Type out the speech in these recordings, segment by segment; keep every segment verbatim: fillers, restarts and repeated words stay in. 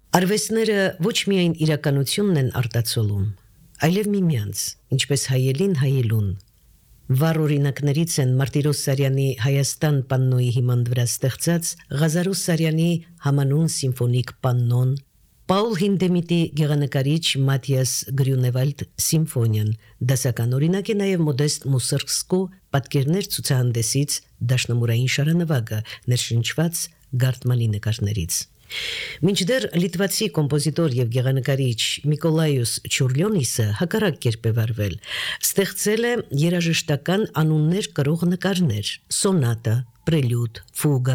Արվեստները ոչ միայն իրականությունն են արտացոլում, այլև միմյանց, ինչպես հայելին հայելուն։ Վառ օրինակներից են Մարտիրոս Սարյանի Հայաստան պաննոյի հիման վրա ստեղծած Ղազարոս Սարյանի համանուն սիմֆոնիկ պաննոն, Պաուլ Հինդեմիտի գեղանկարիչ Մաթիաս Գրյունևալդ սիմֆոնիան, դասական օրինակ է նաև Մոդեստ Մուսորգսկու պատկերներ ցուցահանդեսից դաշնամուրային շարանվագը, ներշնչված Գարտմանի նկարներից։ Մինչդեռ լիտվացի կոմպոզիտոր եւ գեղանկարիչ Միկոլայոս Չուրլյոնիսը հակառակ կերպ է վարվել, ստեղծել է երաժշտական անուններ կրող նկարներ՝ սոնատա, պրելյուդ, ֆուգա։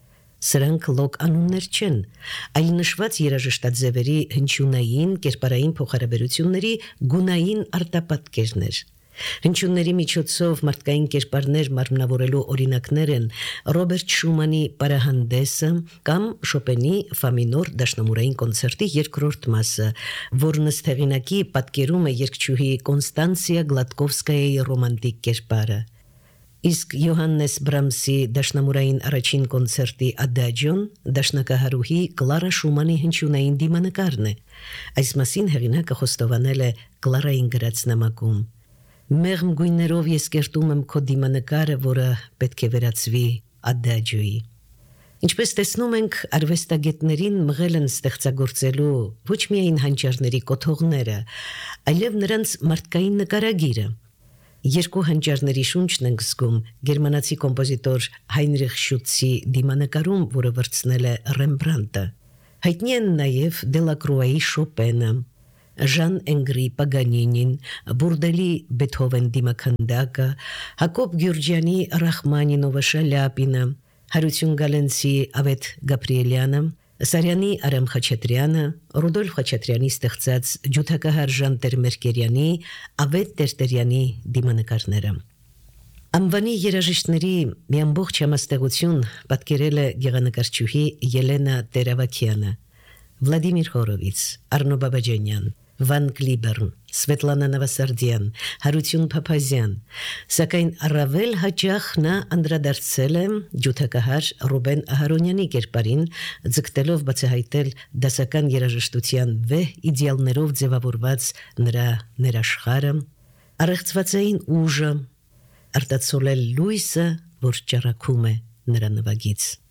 Սրանք լոկ անուններ չեն, այլ նշված երաժշտաձևերի հնչյունային, կերպարային փոխհարաբերությունների գունային արտապատկերներ։ Հնչյունների միջոցով մարդկային կերպարներ մարմնավորելու օրինակներ են Ռոբերտ Շումանի Պարահանդեսը կամ Շոպենի Ֆամինոր դաշնամուրային կոնցերտի երկրորդ մասը, որն ըստ հեղինակի պատկերում է երգչուհի Կոնստանցիա Գլատկովսկայայի ռոմանտիկ կերպարը։ Իսկ Յոհաննես Բրամսի դաշնամուրային առաջին կոնցերտի Ադաջոն դաշնակահարուհի Կլարա Շումանի հնչյունային դիմանկարն է։ Այս մասին հեղինակը խոստովանել է Կլարային գրած նամակում. Մեղմ գույներով ես կերտում եմ քո դիմանկարը, որը պետք է վերածվի ադաջոյի։ Ինչպես տեսնում ենք, արվեստագետներին մղել են ստեղծագործելու ոչ միայն հանճարների կոթողները, այլև նրանց մարդկային նկարագիրը։ Երկու հանճարների շունչն ենք զգում գերմանացի կոմպոզիտոր Հայնրիխ Շուտցի դիմանկարում, որը վրձնել է Ռեմբրանտը։ Հայտնի են նաև Դելակրուայի Շոպենը, Ժան Էնգրի Պագանինին, Բուրդելի Բեթհովեն դիմաքանդակը, Հակոբ Գյուրջյանի Ռախմանինովը Շալյապինը, Հարություն Գալենցի Ավետ Գաբրիելյանը, Սարյանի Արամ Խաչատրյանը, Ռուդոլֆ Խաչատրյանի ստեղծած ջութակահար Ժան Տեր-Մերկերյանի, Ավետ Տերտերյանի դիմանկարները։ Անվանի երաժիշտների մի ամբողջ համաստեղություն պատկերել է գեղանկարչուհի Ելենա Տերավաքյանը, Վլադիմիր Հորովից, Արնո Բաբաջանյան, Վան Կլիբերն, Սվետլանա Նավասարդյան, Հարություն Փափազյան, սակայն առավել հաճախ նա անդրադարձել է ջութակահար Ռուբեն Ահարոնյանի կերպարին, ձգտելով բացահայտել դասական երաժշտության վեհ իդեալներով ձևավորված նրա ներաշխարը, առեղծվածային ուժը, արտացոլել լույսը, որ ճառագում է նրա նվագից։